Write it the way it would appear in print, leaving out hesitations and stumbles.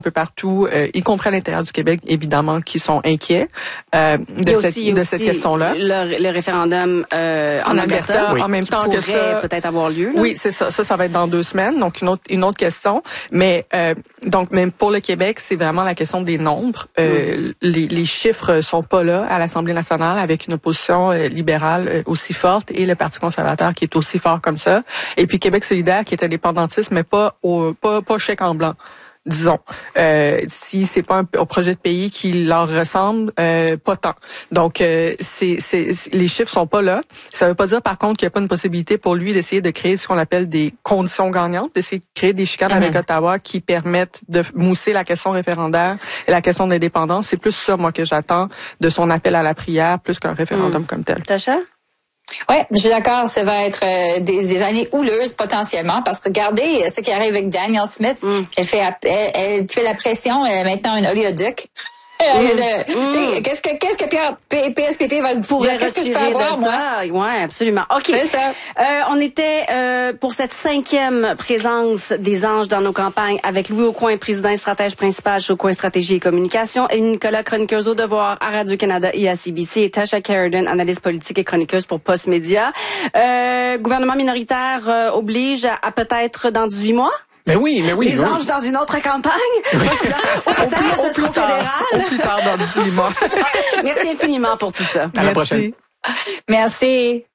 peu partout, y compris à l'intérieur du Québec, évidemment, qui sont inquiets de cette question-là. Le référendum en Alberta, en même temps que ça, peut-être avoir lieu. Là. Oui, c'est ça. Ça va être dans 2 semaines, donc une autre question. Mais donc même pour le Québec, c'est vraiment la question des nombres. Les chiffres sont pas là à l'Assemblée nationale avec une opposition libérale aussi forte et le Parti conservateur qui est aussi fort comme ça. Et puis Québec solidaire qui est indépendantiste, mais pas chèque en blanc. Disons, si c'est pas un projet de pays qui leur ressemble, pas tant. Donc, les chiffres sont pas là. Ça veut pas dire, par contre, qu'il n'y a pas une possibilité pour lui d'essayer de créer ce qu'on appelle des conditions gagnantes, d'essayer de créer des chicanes avec Ottawa qui permettent de mousser la question référendaire et la question d'indépendance. C'est plus ça, moi, que j'attends de son appel à la prière, plus qu'un référendum comme tel. Tacha? Oui, je suis d'accord. Ça va être des années houleuses potentiellement parce que regardez ce qui arrive avec Danielle Smith. Elle fait la pression. Elle est maintenant une oléoduc. Qu'est-ce que PSPP va dire? Qu'est-ce que je peux avoir, moi? Oui, absolument. OK. C'est ça. On était pour cette 5e présence des anges dans nos campagnes avec Louis Aucoin, président et stratège principal chez Aucoin Stratégie et Communication, et Nicolas, chroniqueuse au devoir à Radio-Canada et à CBC, et Tasha Keraden, analyste politique et chroniqueuse pour Postmédia. Gouvernement minoritaire oblige à peut-être dans 18 mois? Mais oui. Les anges dans une autre campagne? Au plus tard dans 18 mois. Merci infiniment pour tout ça. À la prochaine. Merci.